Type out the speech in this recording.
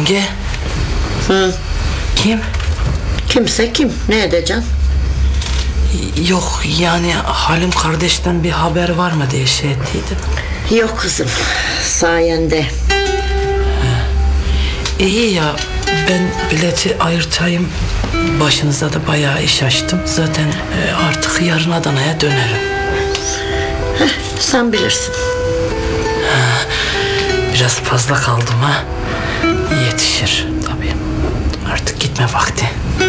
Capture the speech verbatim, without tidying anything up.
Yenge. Hı. Kim? Kimse kim? Ne edeceksin? Yok yani Halim kardeşten bir haber var mı diye şey ettiydim. Yok kızım. Sayende. İyi ya, ben bileti ayırtayım. Başınıza da bayağı iş açtım. Zaten e, artık yarın Adana'ya dönerim. Heh, sen bilirsin. Biraz fazla kaldım ha. Yetişir tabii. Artık gitme vakti.